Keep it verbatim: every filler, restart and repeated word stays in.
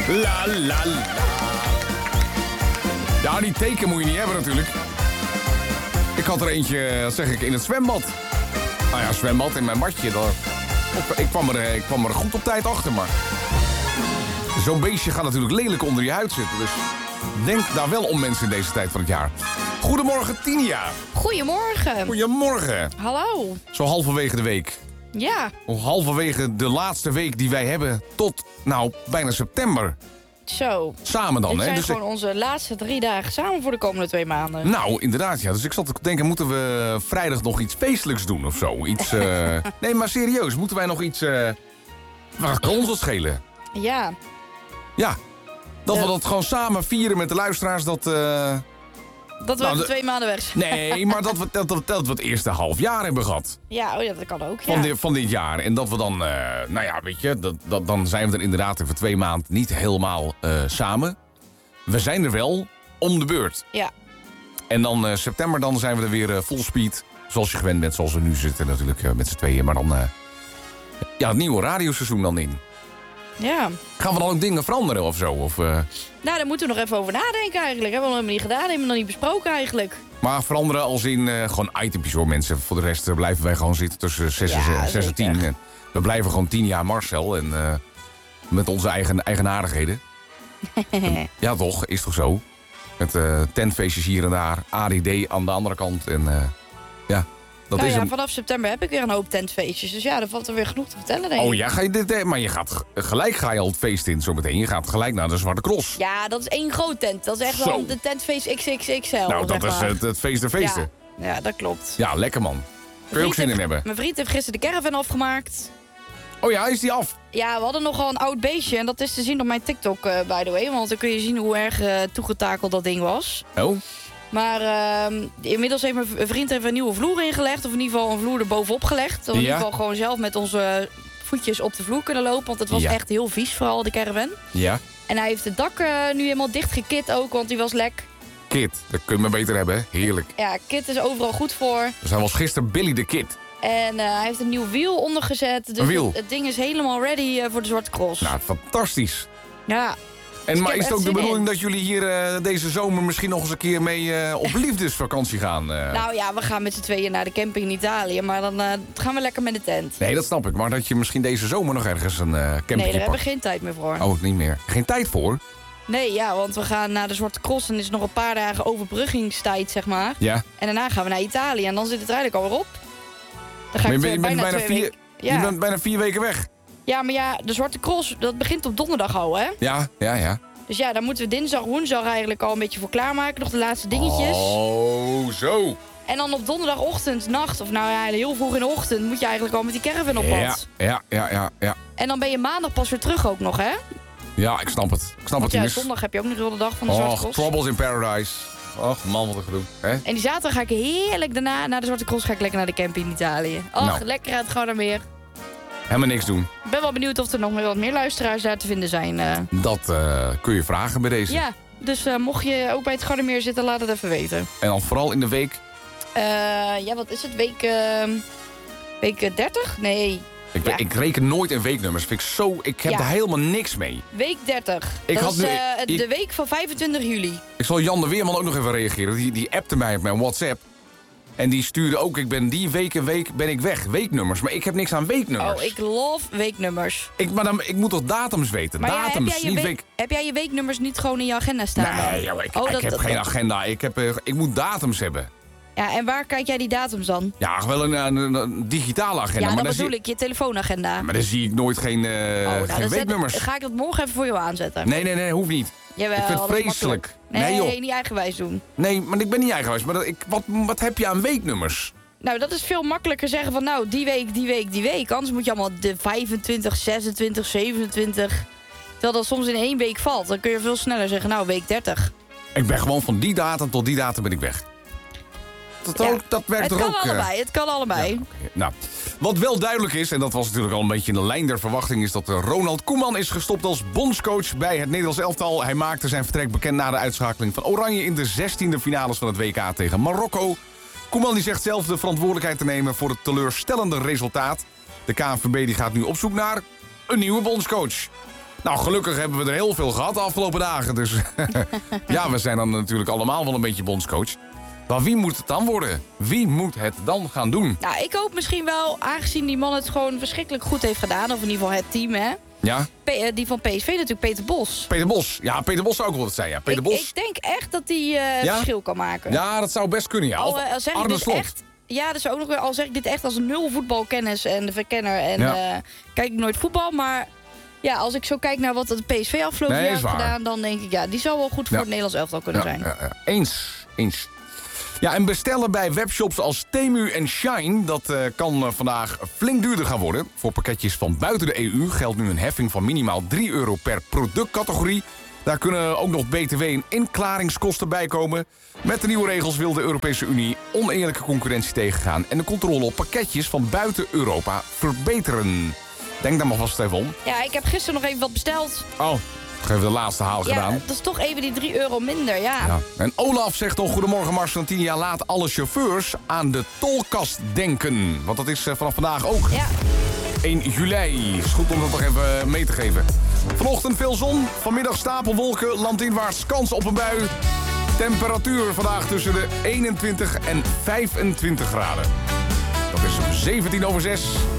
La la la. Ja, die teken moet je niet hebben natuurlijk. Ik had er eentje, dat zeg ik, in het zwembad. Nou ja, zwembad in mijn badje. Daar, ik, kwam er, ik kwam er goed op tijd achter, maar... Zo'n beestje gaat natuurlijk lelijk onder je huid zitten. Dus denk daar wel om, mensen, in deze tijd van het jaar. Goedemorgen, Tinia. Goedemorgen. Goedemorgen. Hallo. Zo halverwege de week. Ja. Halverwege de laatste week die wij hebben tot, nou, bijna september. Zo. Samen dan, Dit hè? zijn Dus gewoon ik... onze laatste drie dagen samen voor de komende twee maanden. Nou, inderdaad, ja. Dus ik zat te denken, moeten we vrijdag nog iets feestelijks doen of zo? Iets, uh... nee, maar serieus, moeten wij nog iets... Uh... Wat kan ons dat schelen? Ja. Ja. Dat ja. we dat gewoon samen vieren met de luisteraars, dat... Uh... Dat we nou, even de... twee maanden weg zijn. Nee, maar dat we, dat, dat, dat we het eerste half jaar hebben gehad. Ja, oh ja, dat kan ook, ja. Van, dit, van dit jaar. En dat we dan, uh, nou ja, weet je, dat, dat, dan zijn we er inderdaad even twee maanden niet helemaal uh, samen. We zijn er wel om de beurt. Ja. En dan uh, september, dan zijn we er weer uh, full speed. Zoals je gewend bent, zoals we nu zitten natuurlijk uh, met z'n tweeën. Maar dan, uh, ja, het nieuwe radioseizoen dan in. Ja. Gaan we dan ook dingen veranderen of zo? Of, uh... Nou, daar moeten we nog even over nadenken eigenlijk. Hebben we nog helemaal niet gedaan, hebben we nog niet besproken eigenlijk. Maar veranderen als in uh, gewoon itempjes hoor, mensen. Voor de rest uh, blijven wij gewoon zitten tussen zes en tien. En we blijven gewoon tien jaar Marcel. En uh, met onze eigen eigenaardigheden. en, ja toch, is toch zo? Met uh, tentfeestjes hier en daar. A D D aan de andere kant. En uh, ja... Dat nou is ja, een... vanaf september heb ik weer een hoop tentfeestjes. Dus ja, er valt er weer genoeg te vertellen, denk ik. Oh ja, ga je dit, maar je gaat gelijk ga je al het feest in zometeen. Je gaat gelijk naar de Zwarte Cross. Ja, dat is één groot tent. Dat is echt Zo. wel de tentfeest X X X L. Nou, dat zeg is maar. het, het feest der feesten. Ja, ja, dat klopt. Ja, lekker man. Kun je ook zin heeft, in hebben. Mijn vriend heeft gisteren de caravan afgemaakt. Oh ja, is die af? Ja, we hadden nogal een oud beestje. En dat is te zien op mijn TikTok, uh, by the way. Want dan kun je zien hoe erg uh, toegetakeld dat ding was. Oh. Maar uh, inmiddels heeft mijn vriend even een nieuwe vloer ingelegd. Of in ieder geval een vloer erbovenop gelegd. Dat we ja. in ieder geval gewoon zelf met onze voetjes op de vloer kunnen lopen. Want het was ja. echt heel vies, vooral de caravan. Ja. En hij heeft het dak uh, nu helemaal dichtgekit ook, want die was lek. Kit, dat kun je maar beter hebben, hè? Heerlijk. Ja, kit is overal goed voor. Dus hij was gisteren Billy de Kid. En uh, hij heeft een nieuw wiel ondergezet. Dus een wiel? Het, het ding is helemaal ready uh, voor de Zwarte Cross. Nou, fantastisch. Ja. En dus maar is het ook de bedoeling in. dat jullie hier uh, deze zomer misschien nog eens een keer mee uh, op liefdesvakantie gaan? Uh? Nou ja, we gaan met z'n tweeën naar de camping in Italië. Maar dan uh, gaan we lekker met de tent. Nee, dat snap ik. Maar dat je misschien deze zomer nog ergens een uh, camping Nee, daar hebben pakt. we geen tijd meer voor. Oh, niet meer. Geen tijd voor? Nee, ja, want we gaan naar de Zwarte Cross. En is nog een paar dagen overbruggingstijd, zeg maar. Ja. En daarna gaan we naar Italië. En dan zit het er eigenlijk alweer op. Dan ga maar ik je, je, bijna, bent bijna twee vier, weken... ja. je bent bijna vier weken weg. Ja, maar ja, de Zwarte Cross, dat begint op donderdag al, hè? Ja, ja, ja. Dus ja, daar moeten we dinsdag, woensdag eigenlijk al een beetje voor klaarmaken. Nog de laatste dingetjes. Oh, zo. En dan op donderdagochtend, nacht, of nou ja, heel vroeg in de ochtend... moet je eigenlijk al met die caravan op pad. Ja, ja, ja, ja, ja. En dan ben je maandag pas weer terug ook nog, hè? Ja, ik snap het. Ik snap Want het, ja, Ines. zondag heb je ook nog heel de dag van de Zwarte Och, Cross. Troubles in Paradise. Och, man, wat een gedoe. Hè? En die zaterdag ga ik heerlijk daarna, na de Zwarte Cross, ga ik lekker naar de camping in Italië. Och, Nou. lekker uit gewoon naar meer. Helemaal niks doen. Ik ben wel benieuwd of er nog wat meer luisteraars daar te vinden zijn. Uh. Dat uh, kun je vragen bij deze. Ja, dus uh, mocht je ook bij het Gardermeer zitten, laat het even weten. En dan vooral in de week... Uh, ja, wat is het? Week, uh, week dertig? Nee. Ik, ja. ik reken nooit in weeknummers. Vind ik zo... Ik heb ja. er helemaal niks mee. Week dertig. Ik dat had is nu, uh, ik, de week van vijfentwintig juli. Ik zal Jan de Weerman ook nog even reageren. Die, die appte mij op mijn WhatsApp. En die stuurde ook, ik ben die week en week ben ik weg. Weeknummers. Maar ik heb niks aan weeknummers. Oh, ik love weeknummers. Ik, maar dan, ik moet toch datums weten? Maar datums, ja, heb, jij niet je week... week, heb jij je weeknummers niet gewoon in je agenda staan? Nee, joh, ik, oh, ik dat, heb dat, geen dat. agenda. Ik, heb, uh, ik moet datums hebben. Ja, en waar kijk jij die datums dan? Ja, wel een, een, een digitale agenda. Ja, maar dat bedoel zie... ik, je telefoonagenda. Maar dan zie ik nooit geen, uh, oh, nou, geen weeknummers. Zet, ga ik dat morgen even voor jou aanzetten? Nee, nee, nee, hoeft niet. Jawel, ik vind het vreselijk. Nee, Nee, joh. niet eigenwijs doen. Nee, maar ik ben niet eigenwijs. Maar dat, ik, wat, wat heb je aan weeknummers? Nou, dat is veel makkelijker zeggen van nou, die week, die week, die week. Anders moet je allemaal de vijfentwintig, zesentwintig, zevenentwintig... Terwijl dat soms in één week valt. Dan kun je veel sneller zeggen, nou, week dertig. Ik ben gewoon van die datum tot die datum ben ik weg. Dat, Ja, ook, dat werkt het er kan ook. allebei, het kan allebei. Ja, okay. Nou, wat wel duidelijk is, en dat was natuurlijk al een beetje in de lijn der verwachting, is dat Ronald Koeman is gestopt als bondscoach bij het Nederlands elftal. Hij maakte zijn vertrek bekend na de uitschakeling van Oranje in de zestiende finales van het W K tegen Marokko. Koeman die zegt zelf de verantwoordelijkheid te nemen voor het teleurstellende resultaat. De K N V B die gaat nu op zoek naar een nieuwe bondscoach. Nou, gelukkig hebben we er heel veel gehad de afgelopen dagen. Dus ja, we zijn dan natuurlijk allemaal wel een beetje bondscoach. Maar wie moet het dan worden? Wie moet het dan gaan doen? Nou, ik hoop misschien wel, aangezien die man het gewoon verschrikkelijk goed heeft gedaan... of in ieder geval het team, hè? Ja? P- die van P S V natuurlijk, Peter Bos. Peter Bos. Ja, Peter Bos zou ook wel wat zijn, ja. Peter ik, Bos. ik denk echt dat hij uh, Ja? verschil kan maken. Ja, dat zou best kunnen, ja. Al, Of uh, al zeg ik Arne dit Slot. echt... Ja, dat is ook nog wel, al zeg ik dit echt als nul voetbalkennis en de verkenner. En Ja. uh, kijk ik nooit voetbal, maar... Ja, als ik zo kijk naar wat het P S V afgelopen Nee, jaar is heeft waar. gedaan... dan denk ik, ja, die zou wel goed voor Ja. het Nederlands elftal kunnen Ja, zijn. ja, ja. Eens, eens. Ja, en bestellen bij webshops als Temu en Shine... dat uh, kan uh, vandaag flink duurder gaan worden. Voor pakketjes van buiten de E U geldt nu een heffing van minimaal drie euro per productcategorie. Daar kunnen ook nog B T W en inklaringskosten bij komen. Met de nieuwe regels wil de Europese Unie oneerlijke concurrentie tegengaan... en de controle op pakketjes van buiten Europa verbeteren. Denk daar maar vast even om. Ja, ik heb gisteren nog even wat besteld. Oh, nog even de laatste haal Ja, gedaan. dat is toch even die drie euro minder, ja. Ja. En Olaf zegt al, goedemorgen Marcel en tien jaar laat alle chauffeurs aan de tolkast denken. Want dat is uh, vanaf vandaag ook Ja. één juli. Is goed om dat nog even mee te geven. Vanochtend veel zon, vanmiddag stapelwolken, landinwaarts kans op een bui. Temperatuur vandaag tussen de eenentwintig en vijfentwintig graden. Dat is zeventien over zes.